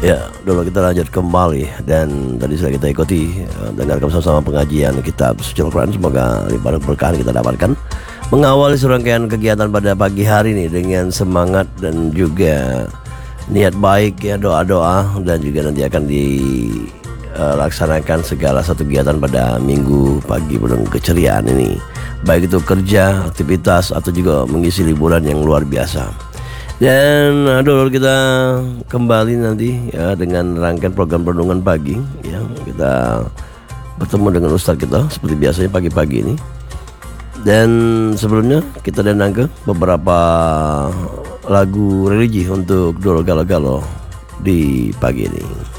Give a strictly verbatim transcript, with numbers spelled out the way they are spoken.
Ya, dulu kita lanjut kembali dan tadi sudah kita ikuti uh, dengarkan sama-sama pengajian kitab suci Al-Quran. Semoga limpahan berkah kita dapatkan mengawali serangkaian kegiatan pada pagi hari ini dengan semangat dan juga niat baik ya, doa-doa, dan juga nanti akan dilaksanakan segala satu kegiatan pada minggu pagi penuh keceriaan ini, baik itu kerja, aktivitas, atau juga mengisi liburan yang luar biasa. Dan aduh, kita kembali nanti ya dengan rangkaian program renungan pagi ya. Kita bertemu dengan Ustadz kita seperti biasanya pagi-pagi ini. Dan sebelumnya kita denang ke beberapa lagu religi untuk Dolo Galo Galo di pagi ini.